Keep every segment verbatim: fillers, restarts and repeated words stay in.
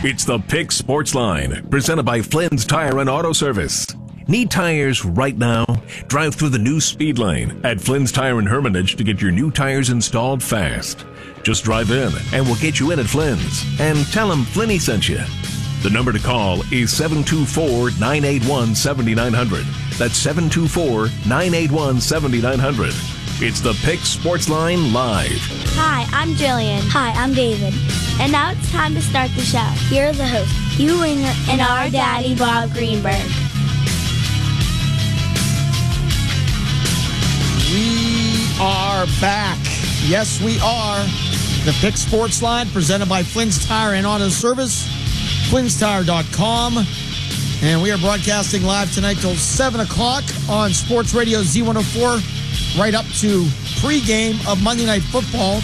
It's the Pick Sports Line, presented by Flynn's Tire and Auto Service. Need tires right now? Drive through the new speed lane at Flynn's Tire and Hermitage to get your new tires installed fast. Just drive in and we'll get you in at Flynn's. And tell them Flinny sent you. The number to call is seven two four, nine eight one, seven nine zero zero. That's seven two four, nine eight one, seven nine zero zero. It's the Pick Sports Line Live. Hi, I'm Jillian. Hi, I'm David. And now it's time to start the show. Here are the hosts, Hugh Ringer and our daddy, Bob Greenberg. We are back. Yes, we are. The Pick Sports Line, presented by Flynn's Tire and Auto Service, Flynn's Tire dot com. And we are broadcasting live tonight till seven o'clock on Sports Radio Z one oh four, right up to pregame of Monday Night Football,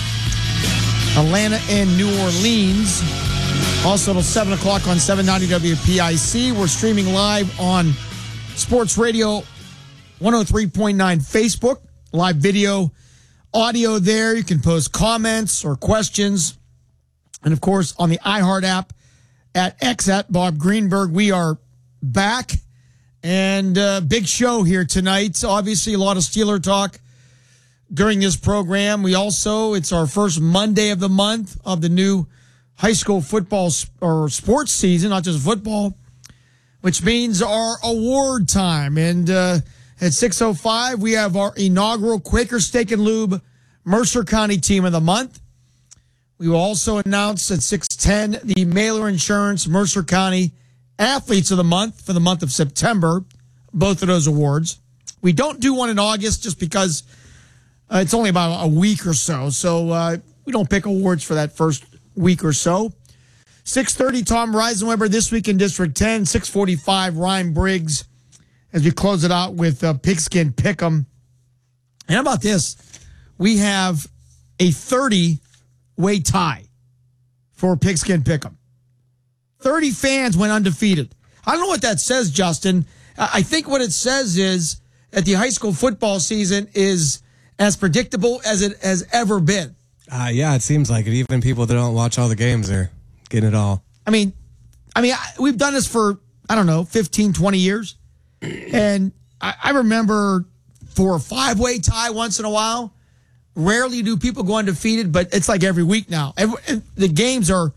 Atlanta and New Orleans. Also till seven o'clock on seven ninety W P I C. We're streaming live on Sports Radio one oh three point nine Facebook. Live video, audio there. You can post comments or questions. And, of course, on the iHeart app at X at Bob Greenberg. We are back. And uh, big show here tonight. Obviously, a lot of Steeler talk during this program. We also, it's our first Monday of the month of the new high school football or sports season, not just football, which means our award time. And uh, at six oh five, we have our inaugural Quaker Steak and Lube Mercer County Team of the Month. We will also announce at six ten the Mailer Insurance Mercer County Athletes of the Month for the month of September, both of those awards. We don't do one in August just because uh, it's only about a week or so, so uh, we don't pick awards for that first week or so. six thirty, Tom Reisenweber, This Week in District ten. six forty-five, Ryan Briggs, as we close it out with uh, Pigskin Pick'em. And how about this? We have a thirty-way tie for Pigskin Pick'em. thirty fans went undefeated. I don't know what that says, Justin. I think what it says is that the high school football season is as predictable as it has ever been. Uh, yeah, it seems like it. Even people that don't watch all the games are getting it all. I mean, I mean, we've done this for, I don't know, fifteen, twenty years. And I, I remember for a five-way tie once in a while. Rarely do people go undefeated, but it's like every week now. Every, the games are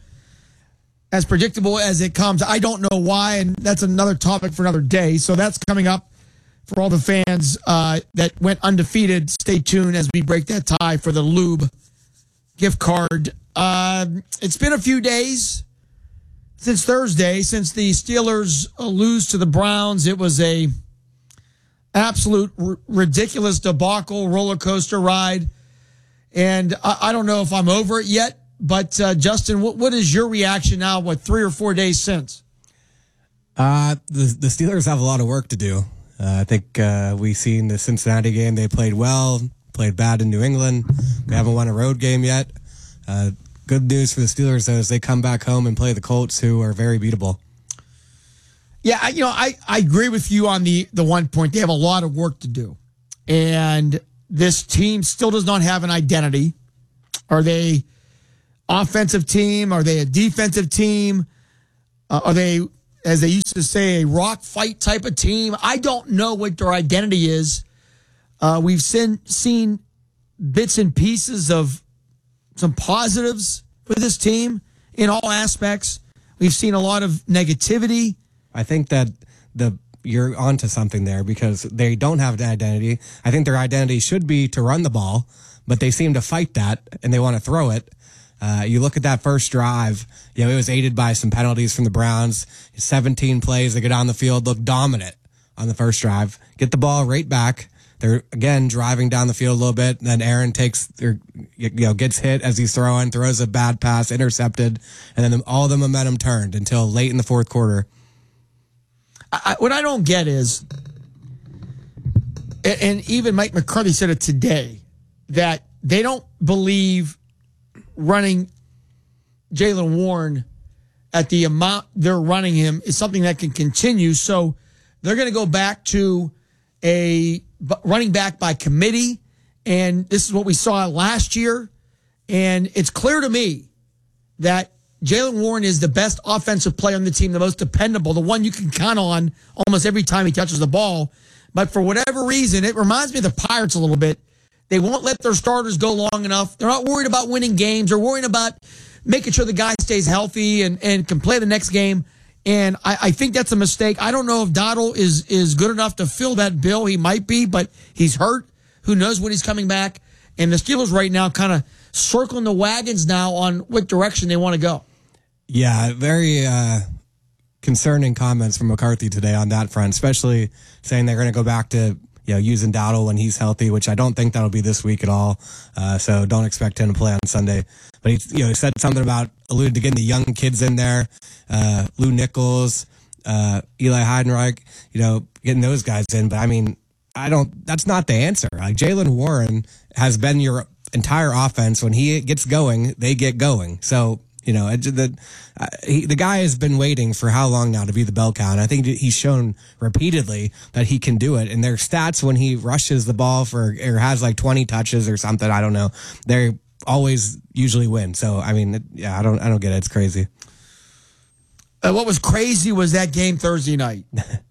as predictable as it comes. I don't know why, and that's another topic for another day. So that's coming up for all the fans uh, that went undefeated. Stay tuned as we break that tie for the Lube gift card. Uh, it's been a few days since Thursday, since the Steelers lose to the Browns. It was a absolute r- ridiculous debacle, roller coaster ride. And I, I don't know if I'm over it yet, but uh, Justin, what, what is your reaction now, what, three or four days since? Uh, the, the Steelers have a lot of work to do. Uh, I think uh, we seen the Cincinnati game. They played well, played bad in New England. We haven't won a road game yet. Uh, good news for the Steelers, though, is they come back home and play the Colts, who are very beatable. Yeah, I, you know, I, I agree with you on the, the one point. They have a lot of work to do. And this team still does not have an identity. Are they offensive team? Are they a defensive team? Uh, are they, as they used to say, a rock fight type of team? I don't know what their identity is. Uh, we've seen, seen bits and pieces of some positives for this team in all aspects. We've seen a lot of negativity. I think that the you're onto something there because they don't have an identity. I think their identity should be to run the ball, but they seem to fight that and they want to throw it. Uh, you look at that first drive, you know, it was aided by some penalties from the Browns. seventeen plays, they go down the field, look dominant on the first drive, get the ball right back. They're, again, driving down the field a little bit. And then Aaron takes, their, you know, gets hit as he's throwing, throws a bad pass, intercepted. And then all the momentum turned until late in the fourth quarter. I, what I don't get is, and even Mike McCarthy said it today, that they don't believe running Jaylen Warren at the amount they're running him is something that can continue. So they're going to go back to a running back by committee. And this is what we saw last year. And it's clear to me that Jaylen Warren is the best offensive player on the team, the most dependable, the one you can count on almost every time he touches the ball. But for whatever reason, it reminds me of the Pirates a little bit. They won't let their starters go long enough. They're not worried about winning games. They're worried about making sure the guy stays healthy and, and can play the next game. And I, I think that's a mistake. I don't know if Dottle is, is good enough to fill that bill. He might be, but he's hurt. Who knows when he's coming back? And the Steelers right now kind of circling the wagons now on what direction they want to go. Yeah, very uh, concerning comments from McCarthy today on that front, especially saying they're going to go back to you know using Dowdle when he's healthy, which I don't think that'll be this week at all. Uh, so don't expect him to play on Sunday. But he you know he said something about alluded to getting the young kids in there, uh, Lou Nichols, uh, Eli Heidenreich, you know, getting those guys in. But I mean, I don't. That's not the answer. Like Jaylen Warren has been your entire offense. When he gets going, they get going. So. You know, the uh, he, the guy has been waiting for how long now to be the bell cow, and I think he's shown repeatedly that he can do it. And their stats when he rushes the ball for or has like twenty touches or something, I don't know, they always usually win. So I mean, yeah, I don't, I don't get it. It's crazy. Uh, what was crazy was that game Thursday night,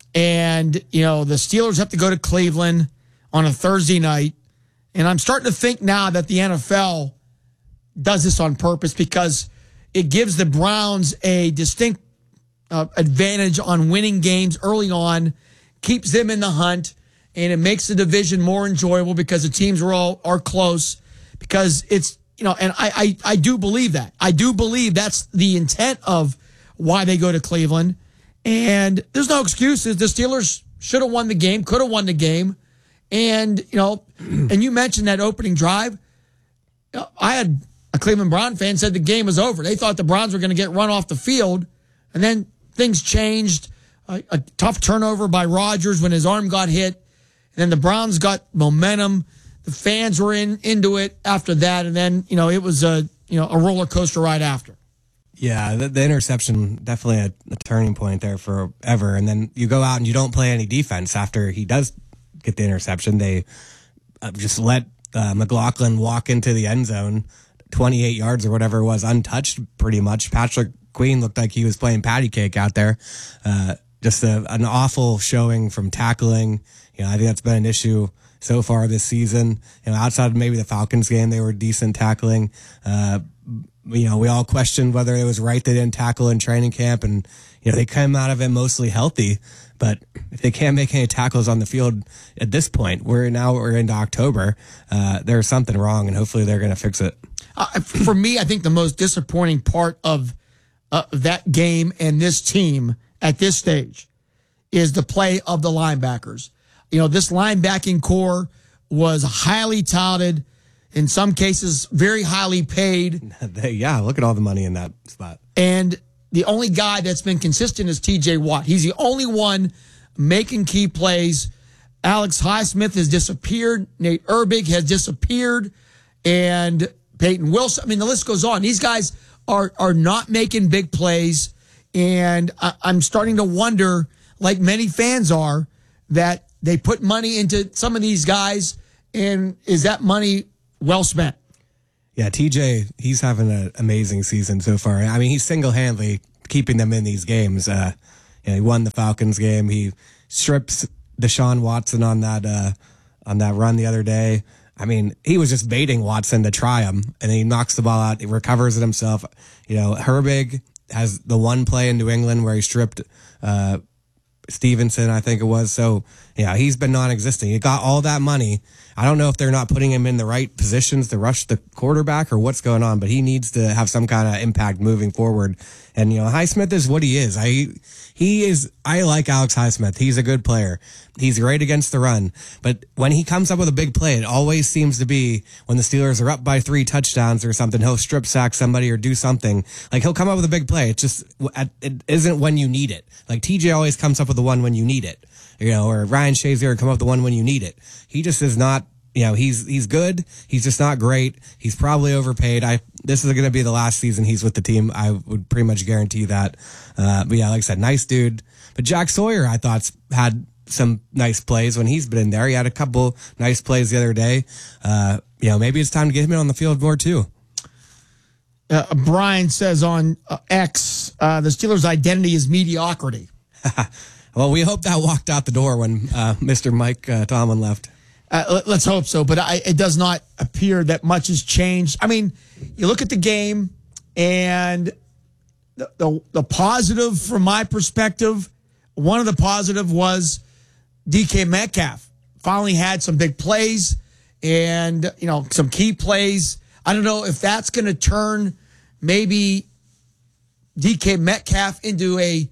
and you know the Steelers have to go to Cleveland on a Thursday night, and I'm starting to think now that the N F L does this on purpose because it gives the Browns a distinct uh, advantage on winning games early on, keeps them in the hunt, and it makes the division more enjoyable because the teams are all are close. Because it's you know, and I I, I do believe that I do believe that's the intent of why they go to Cleveland. And there's no excuses. The Steelers should have won the game, could have won the game, and you know, and you mentioned that opening drive. You know, I had. A Cleveland Brown fan said the game was over. They thought the Browns were going to get run off the field, and then things changed. A, a tough turnover by Rodgers when his arm got hit, and then the Browns got momentum. The fans were in into it after that, and then you know it was a you know a roller coaster ride after. Yeah, the, the interception definitely a, a turning point there forever. And then you go out and you don't play any defense after he does get the interception. They uh, just let uh, McLaughlin walk into the end zone. twenty-eight yards or whatever it was, untouched pretty much. Patrick Queen looked like he was playing patty cake out there. Uh, just a, an awful showing from tackling. You know, I think that's been an issue so far this season. You know, outside of maybe the Falcons game, they were decent tackling. Uh, you know, we all questioned whether it was right they didn't tackle in training camp, and you know they came out of it mostly healthy. But if they can't make any tackles on the field at this point, we're now we're into October. Uh, there's something wrong, and hopefully they're going to fix it. Uh, for me, I think the most disappointing part of uh, that game and this team at this stage is the play of the linebackers. You know, this linebacking core was highly touted, in some cases very highly paid. Yeah, look at all the money in that spot. And the only guy that's been consistent is T J Watt. He's the only one making key plays. Alex Highsmith has disappeared. Nate Erbig has disappeared. And Peyton Wilson. I mean, the list goes on. These guys are are not making big plays, and I, I'm starting to wonder, like many fans are, that they put money into some of these guys, and is that money well spent? Yeah, T J, he's having an amazing season so far. I mean, he's single-handedly keeping them in these games. Uh, you know, he won the Falcons game. He strips Deshaun Watson on that uh, on that run the other day. I mean, he was just baiting Watson to try him, and then he knocks the ball out. He recovers it himself. You know, Herbig has the one play in New England where he stripped uh, Stevenson, I think it was. So, yeah, he's been non-existent. He got all that money. I don't know if they're not putting him in the right positions to rush the quarterback or what's going on, but he needs to have some kind of impact moving forward. And, you know, Highsmith is what he is. I, he is, I like Alex Highsmith. He's a good player. He's great against the run. But when he comes up with a big play, it always seems to be when the Steelers are up by three touchdowns or something, he'll strip sack somebody or do something. Like, he'll come up with a big play. It's just, it isn't when you need it. Like, T J always comes up with the one when you need it. You know, or Ryan Shazier come up with the one when you need it. He just is not, you know, he's he's good. He's just not great. He's probably overpaid. I this is going to be the last season he's with the team. I would pretty much guarantee that. Uh, but yeah, like I said, nice dude. But Jack Sawyer, I thought, had some nice plays when he's been in there. He had a couple nice plays the other day. Uh, you know, maybe it's time to get him in on the field more too. Uh, Brian says on uh, X, uh, the Steelers' identity is mediocrity. Well, we hope that walked out the door when uh, Mister Mike uh, Tomlin left. Uh, let's hope so, but I, it does not appear that much has changed. I mean, you look at the game, and the, the, the positive from my perspective, one of the positive was D K Metcalf finally had some big plays and, you know, some key plays. I don't know if that's going to turn maybe D K Metcalf into a,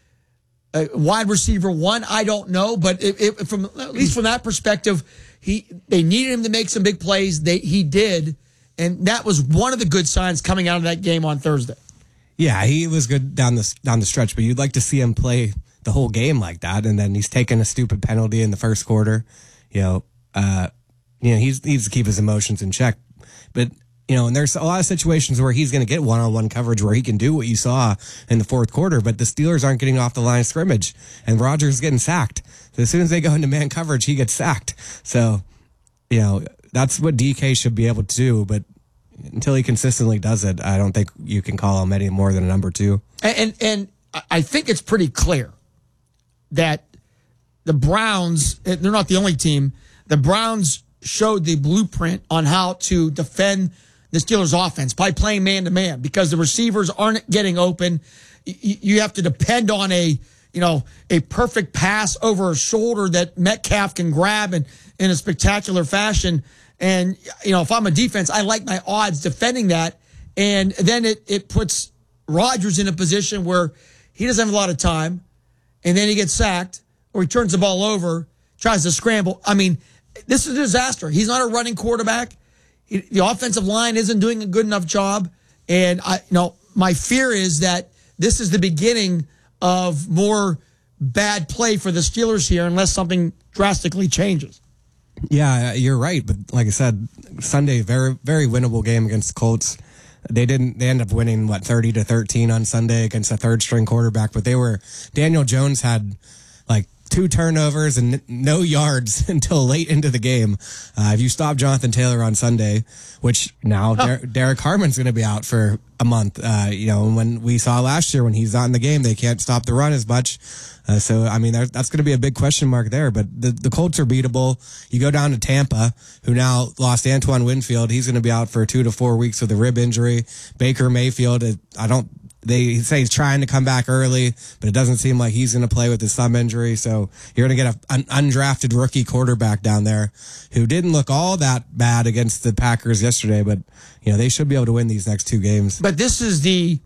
a wide receiver one. I don't know, but it, it, from at least from that perspective, he they needed him to make some big plays. They he did, and that was one of the good signs coming out of that game on Thursday. Yeah, he was good down the down the stretch, but you'd like to see him play the whole game like that, and then he's taking a stupid penalty in the first quarter. You know, uh, you know, he needs to keep his emotions in check, but. You know, and there's a lot of situations where he's going to get one-on-one coverage where he can do what you saw in the fourth quarter, but the Steelers aren't getting off the line of scrimmage, and Rodgers is getting sacked. So as soon as they go into man coverage, he gets sacked. So, you know, that's what D K should be able to do, but until he consistently does it, I don't think you can call him any more than a number two. And and, and I think it's pretty clear that the Browns, they're not the only team, the Browns showed the blueprint on how to defend the Steelers offense by playing man-to-man because the receivers aren't getting open. You have to depend on a, you know, a perfect pass over a shoulder that Metcalf can grab in, in a spectacular fashion. And, you know, if I'm a defense, I like my odds defending that. And then it, it puts Rodgers in a position where he doesn't have a lot of time, and then he gets sacked, or he turns the ball over, tries to scramble. I mean, this is a disaster. He's not a running quarterback. The offensive line isn't doing a good enough job. And I, you know, my fear is that this is the beginning of more bad play for the Steelers here unless something drastically changes. Yeah, you're right. But like I said, Sunday, very, very winnable game against the Colts. They didn't, they ended up winning, what, thirty to thirteen on Sunday against a third string quarterback. But they were, Daniel Jones had like two turnovers and no yards until late into the game. Uh, if you stop Jonathan Taylor on Sunday, which now Der- Derek Harmon's going to be out for a month. Uh, you know, when we saw last year when he's not in the game, they can't stop the run as much. Uh, so, I mean, that's going to be a big question mark there. But the, the Colts are beatable. You go down to Tampa, who now lost Antoine Winfield. He's going to be out for two to four weeks with a rib injury. Baker Mayfield, I don't, they say he's trying to come back early, but it doesn't seem like he's going to play with his thumb injury. So you're going to get a, an undrafted rookie quarterback down there who didn't look all that bad against the Packers yesterday, but you know, they should be able to win these next two games. But this is the,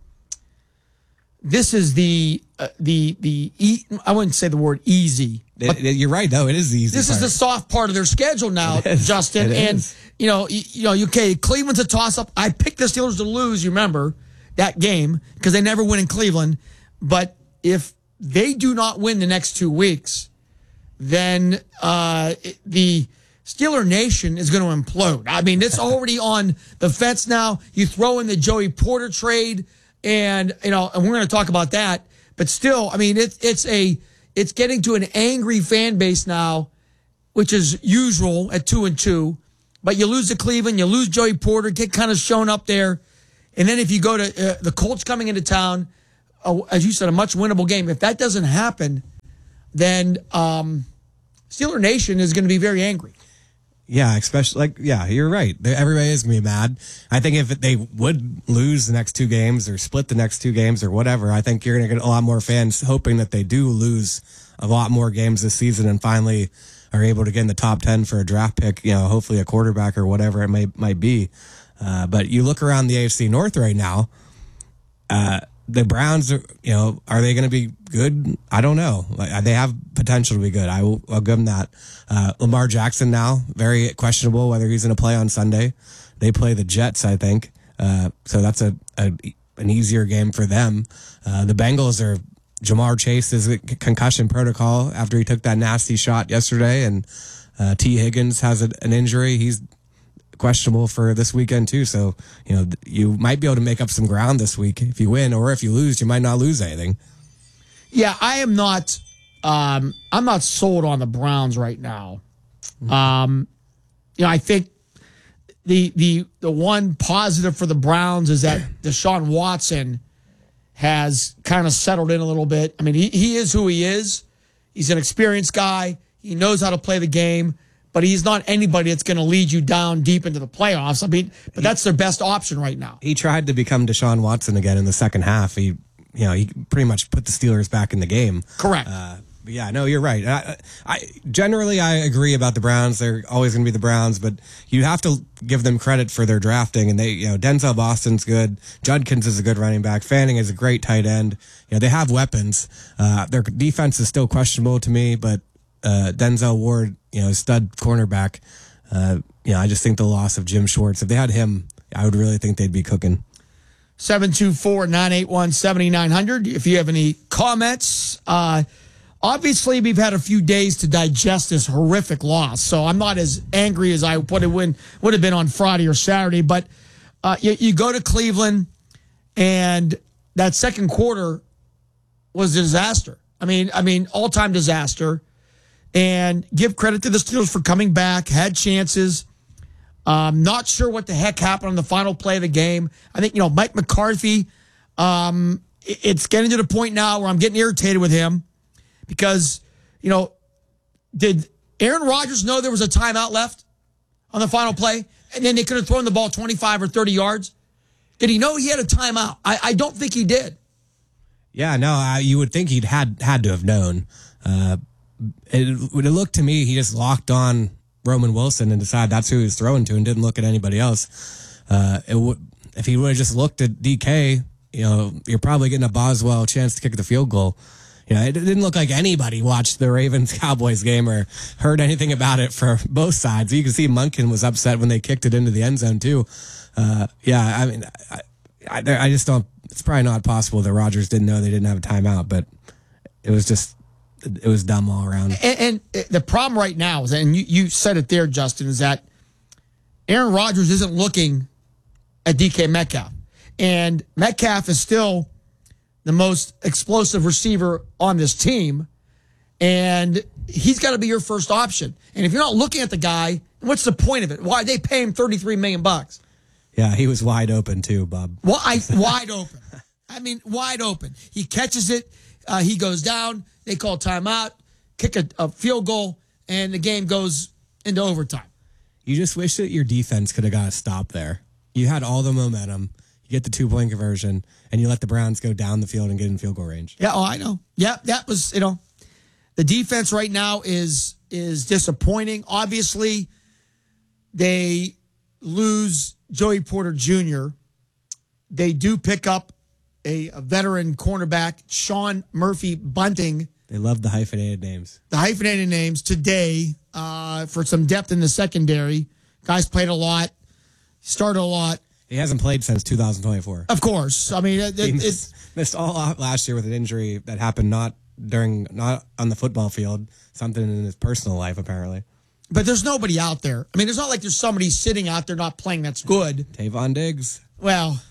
this is the, uh, the, the, e- I wouldn't say the word easy. It, it, you're right, though. It is the easy This part. is the soft part of their schedule now, Justin. It and, is. you know, you, you know, okay, Cleveland's a toss-up. I picked the Steelers to lose, you remember, that game, because they never win in Cleveland. But if they do not win the next two weeks, then uh, the Steeler Nation is going to implode. I mean, it's already on the fence now. You throw in the Joey Porter trade, and you know, and we're going to talk about that. But still, I mean, it's it's a it's getting to an angry fan base now, which is usual at two and two. But you lose to Cleveland, you lose Joey Porter, get kind of shown up there. And then if you go to uh, the Colts coming into town, uh, as you said, a much winnable game. If that doesn't happen, then um, Steeler Nation is going to be very angry. Yeah, especially like yeah, you're right. Everybody is gonna be mad. I think if they would lose the next two games or split the next two games or whatever, I think you're gonna get a lot more fans hoping that they do lose a lot more games this season and finally are able to get in the top ten for a draft pick. You know, hopefully a quarterback or whatever it may might be. Uh, but you look around the A F C North right now, uh, the Browns are, you know, are they going to be good? I don't know. Like, they have potential to be good. I will, I'll give them that. Uh, Lamar Jackson now, very questionable whether he's going to play on Sunday. They play the Jets, I think. Uh, so that's a, a, an easier game for them. Uh, the Bengals are, Jamar Chase is a concussion protocol after he took that nasty shot yesterday. And, uh, T Higgins has a, an injury. He's questionable for this weekend too. So, you know, you might be able to make up some ground this week if you win, or if you lose, you might not lose anything. Yeah, I am not, um, I'm not sold on the Browns right now. Um, you know, I think the the the one positive for the Browns is that Deshaun Watson has kind of settled in a little bit. I mean, he, he is who he is. He's an experienced guy. He knows how to play the game, but he's not anybody that's going to lead you down deep into the playoffs. I mean, but that's their best option right now. He tried to become Deshaun Watson again in the second half. He, you know, he pretty much put the Steelers back in the game. Correct. Uh, but yeah, no, you're right. I, I generally I agree about the Browns. They're always going to be the Browns, but you have to give them credit for their drafting. And they, you know, Denzel Boston's good. Judkins is a good running back. Fanning is a great tight end. You know, they have weapons. Uh, their defense is still questionable to me, but uh, Denzel Ward, you know, stud cornerback. Uh, you know, I just think the loss of Jim Schwartz, if they had him, I would really think they'd be cooking. seven two four, nine eight one, seven nine zero zero. If you have any comments, uh, obviously we've had a few days to digest this horrific loss, so I'm not as angry as I would have been, would have been on Friday or Saturday, but uh, you, you go to Cleveland, and that second quarter was a disaster. I mean, I mean, all-time disaster. And give credit to the Steelers for coming back, had chances. Um, not sure what the heck happened on the final play of the game. I think, you know, Mike McCarthy, um, it's getting to the point now where I'm getting irritated with him because, you know, did Aaron Rodgers know there was a timeout left on the final play? And then they could have thrown the ball twenty-five or thirty yards? Did he know he had a timeout? I, I don't think he did. Yeah, no, I, you would think he'd had, had to have known. Uh, It, it looked to me he just locked on Roman Wilson and decided that's who he was throwing to and didn't look at anybody else. Uh, it w- if he would have just looked at D K, you know, you're probably getting a Boswell chance to kick the field goal. You know, it didn't look like anybody watched the Ravens-Cowboys game or heard anything about it for both sides. You can see Munkin was upset when they kicked it into the end zone too. Uh, yeah, I mean, I, I, I just don't. It's probably not possible that Rodgers didn't know they didn't have a timeout, but it was just. It was dumb all around. And, and the problem right now is, and you, you said it there, Justin, is that Aaron Rodgers isn't looking at D K Metcalf. And Metcalf is still the most explosive receiver on this team. And he's got to be your first option. And if you're not looking at the guy, what's the point of it? Why they pay him thirty-three million bucks? Yeah, he was wide open too, Bob. Wide, wide open. I mean, wide open. He catches it. Uh, he goes down. They call timeout, kick a, a field goal, and the game goes into overtime. You just wish that your defense could have got a stop there. You had all the momentum. You get the two-point conversion, and you let the Browns go down the field and get in field goal range. Yeah, oh, I know. Yeah, that was, you know, the defense right now is is disappointing. Obviously, they lose Joey Porter Junior They do pick up a, a veteran cornerback, Sean Murphy Bunting. They love the hyphenated names. The hyphenated names today uh, for some depth in the secondary. Guys played a lot, started a lot. He hasn't played since two thousand twenty-four. Of course. I mean, it, he it, missed, it's missed all out last year with an injury that happened not during, not on the football field, something in his personal life, apparently. But there's nobody out there. I mean, it's not like there's somebody sitting out there not playing that's good. Tavon Diggs. Well,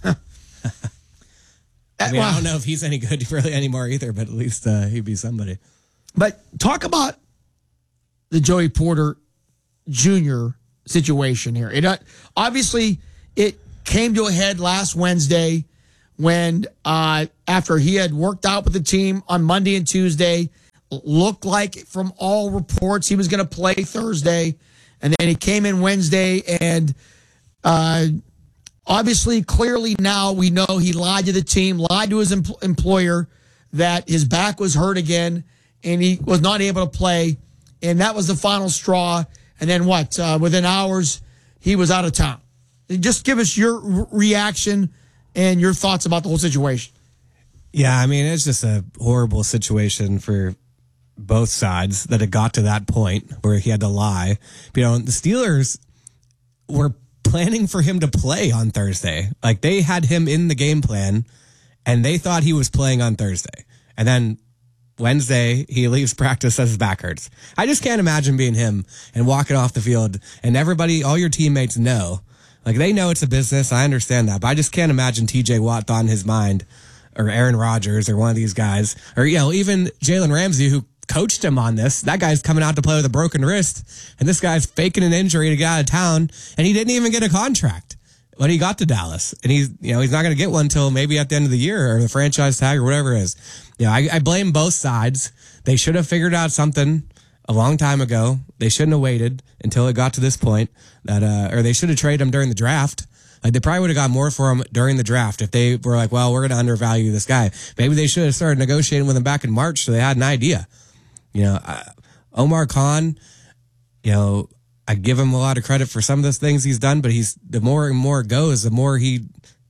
I mean, well, I don't know if he's any good really anymore either, but at least uh, he'd be somebody. But talk about the Joey Porter Junior situation here. It uh, obviously it came to a head last Wednesday when uh, after he had worked out with the team on Monday and Tuesday, looked like from all reports he was going to play Thursday, and then he came in Wednesday and uh, obviously, clearly now we know he lied to the team, lied to his em- employer that his back was hurt again and he was not able to play. And that was the final straw. And then what? Uh, within hours, he was out of town. Just give us your re- reaction and your thoughts about the whole situation. Yeah, I mean, it's just a horrible situation for both sides that it got to that point where he had to lie. You know, the Steelers were planning for him to play on Thursday. Like, they had him in the game plan, and they thought he was playing on Thursday. And then Wednesday, he leaves practice, says his back hurts. I just can't imagine being him and walking off the field, and everybody, all your teammates know. Like, they know it's a business. I understand that. But I just can't imagine T J Watt thought in his mind, or Aaron Rodgers, or one of these guys, or, you know, even Jalen Ramsey, who coached him on this. That guy's coming out to play with a broken wrist, and this guy's faking an injury to get out of town, and he didn't even get a contract when he got to Dallas. And he's, you know, he's not going to get one until maybe at the end of the year or the franchise tag or whatever it is. You know, I, I blame both sides. They should have figured out something a long time ago. They shouldn't have waited until it got to this point that, uh, or they should have traded him during the draft. Like, they probably would have got more for him during the draft if they were like, well, we're going to undervalue this guy. Maybe they should have started negotiating with him back in March so they had an idea. You know, uh, Omar Khan, you know, I give him a lot of credit for some of the things he's done, but he's, the more and more it goes, the more he,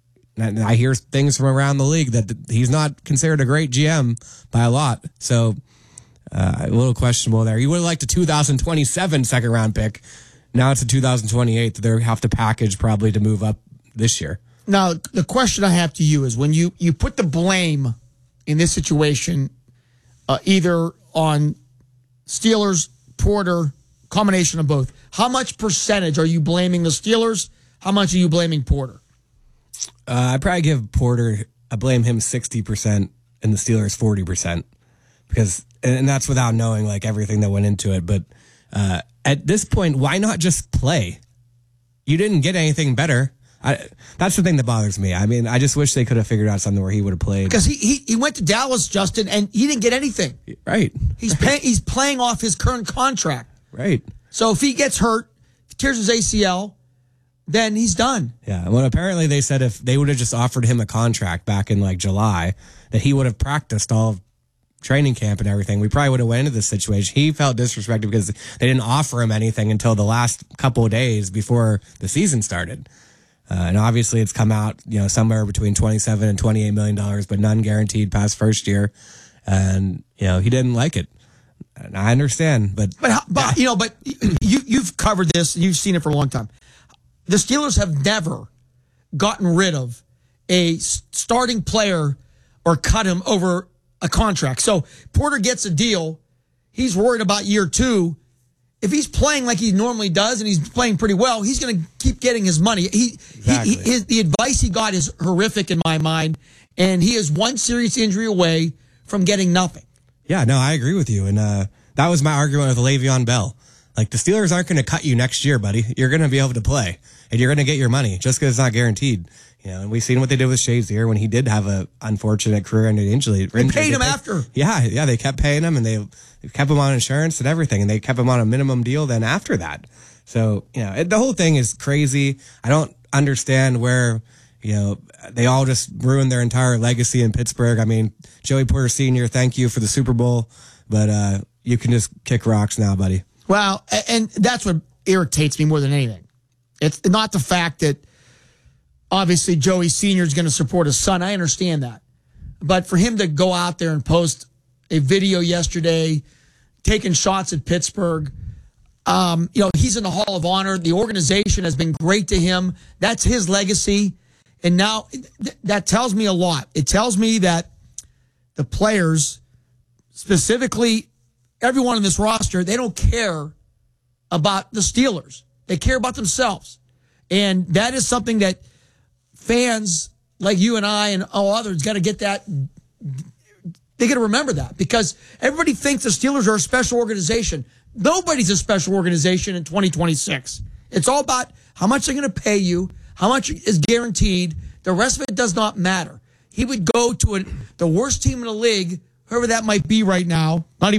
I hear things from around the league that he's not considered a great G M by a lot. So, uh, a little questionable there. You would have liked a two thousand twenty-seven second round pick. Now it's a two thousand twenty-eight that they have to package probably to move up this year. Now, the question I have to you is when you, you put the blame in this situation, uh, either on Steelers, Porter, combination of both, how much percentage are you blaming the Steelers? How much are you blaming Porter? Uh, I'd probably give Porter, I blame him sixty percent and the Steelers forty percent. Because, and that's without knowing like everything that went into it. But uh, at this point, why not just play? You didn't get anything better. I, that's the thing that bothers me. I mean, I just wish they could have figured out something where he would have played. Because he, he he went to Dallas, Justin, and he didn't get anything. Right. He's pay, he's playing off his current contract. Right. So if he gets hurt, tears his A C L, then he's done. Yeah. Well, apparently they said if they would have just offered him a contract back in like July, that he would have practiced all of training camp and everything. We probably would have went into this situation. He felt disrespected because they didn't offer him anything until the last couple of days before the season started. Uh, and obviously it's come out, you know, somewhere between twenty-seven and twenty-eight million dollars, but none guaranteed past first year. And, you know, he didn't like it. And I understand, but, but, how, but you know, but you, you've covered this. You've seen it for a long time. The Steelers have never gotten rid of a starting player or cut him over a contract. So Porter gets a deal. He's worried about year two. If he's playing like he normally does and he's playing pretty well, he's going to keep getting his money. He, exactly. he, his, the advice he got is horrific in my mind, and he is one serious injury away from getting nothing. Yeah, no, I agree with you. And uh, that was my argument with Le'Veon Bell. Like, the Steelers aren't going to cut you next year, buddy. You're going to be able to play, and you're going to get your money just because it's not guaranteed. You know, and we've seen what they did with Shazier when he did have a unfortunate career-ending injury. They paid him they, after. Yeah, yeah, they kept paying him, and they kept him on insurance and everything, and they kept him on a minimum deal then after that. So, you know, it, the whole thing is crazy. I don't understand where, you know, they all just ruined their entire legacy in Pittsburgh. I mean, Joey Porter Senior, thank you for the Super Bowl, but uh, you can just kick rocks now, buddy. Well, and that's what irritates me more than anything. It's not the fact that obviously Joey Senior is going to support his son. I understand that. But for him to go out there and post a video yesterday taking shots at Pittsburgh, um, you know, he's in the Hall of Honor. The organization has been great to him. That's his legacy. And now th- that tells me a lot. It tells me that the players, specifically everyone in this roster, they don't care about the Steelers. They care about themselves. And that is something that fans like you and I and all others got to get that. They got to remember that because everybody thinks the Steelers are a special organization. Nobody's a special organization in twenty twenty-six. It's all about how much they're going to pay you, how much is guaranteed. The rest of it does not matter. He would go to a, the worst team in the league, whoever that might be right now, not even